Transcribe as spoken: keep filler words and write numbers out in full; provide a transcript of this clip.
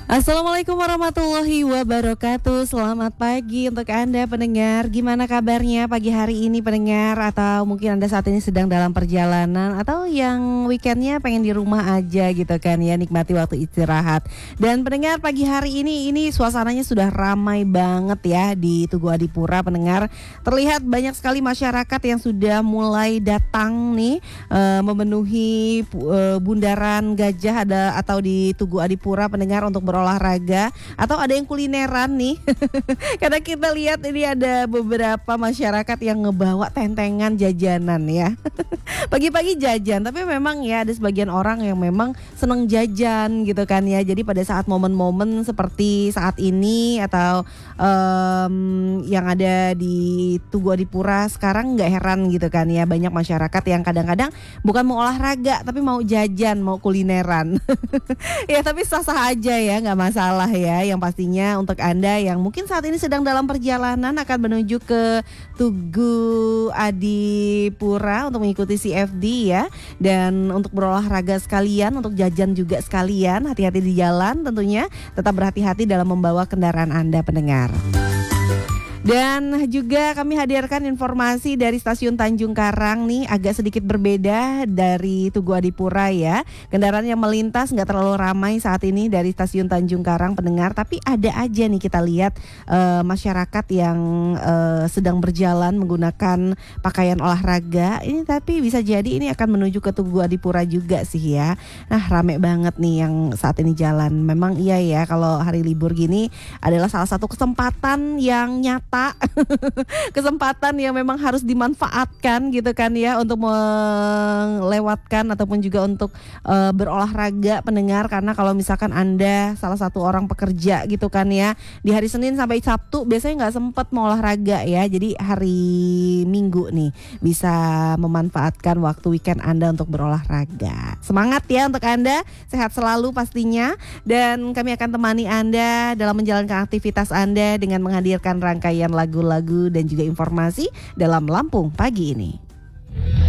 Assalamualaikum warahmatullahi wabarakatuh. Selamat pagi untuk Anda pendengar. Gimana kabarnya pagi hari ini pendengar? Atau mungkin Anda saat ini sedang dalam perjalanan, atau yang weekendnya pengen di rumah aja gitu kan ya, nikmati waktu istirahat. Dan pendengar, pagi hari ini ini suasananya sudah ramai banget ya di Tugu Adipura pendengar. Terlihat banyak sekali masyarakat yang sudah mulai datang nih uh, memenuhi uh, bundaran Gajah ada atau di Tugu Adipura pendengar untuk berolahraga, atau ada yang kulineran nih. Karena kita lihat ini ada beberapa masyarakat yang ngebawa tentengan jajanan ya. Pagi-pagi jajan, tapi memang ya ada sebagian orang yang memang seneng jajan gitu kan ya. Jadi pada saat momen-momen seperti saat ini atau um, yang ada di Tugu Adipura sekarang, nggak heran gitu kan ya, banyak masyarakat yang kadang-kadang bukan mau olahraga tapi mau jajan, mau kulineran. Ya tapi sah-sah aja ya, nggak masalah ya. Yang pastinya untuk Anda yang mungkin saat ini sedang dalam perjalanan akan menuju ke Tugu Adipura untuk mengikuti C F D ya, dan untuk berolahraga sekalian, untuk jajan juga sekalian, hati-hati di jalan tentunya, tetap berhati-hati dalam membawa kendaraan Anda pendengar. Dan juga kami hadirkan informasi dari stasiun Tanjung Karang nih, agak sedikit berbeda dari Tugu Adipura ya. Kendaraan yang melintas nggak terlalu ramai saat ini dari stasiun Tanjung Karang pendengar, tapi ada aja nih kita lihat uh, masyarakat yang uh, sedang berjalan menggunakan pakaian olahraga ini, tapi bisa jadi ini akan menuju ke Tugu Adipura juga sih ya. Nah rame banget nih yang saat ini jalan. Memang iya ya, kalau hari libur gini adalah salah satu kesempatan yang nyata, kesempatan yang memang harus dimanfaatkan gitu kan ya, untuk melewatkan ataupun juga untuk uh, berolahraga pendengar. Karena kalau misalkan Anda salah satu orang pekerja gitu kan ya, di hari Senin sampai Sabtu biasanya nggak sempat mau olahraga ya, jadi hari Minggu nih bisa memanfaatkan waktu weekend Anda untuk berolahraga. Semangat ya untuk Anda, sehat selalu pastinya, dan kami akan temani Anda dalam menjalankan aktivitas Anda dengan menghadirkan rangkaian lagu-lagu dan juga informasi dalam Lampung pagi ini.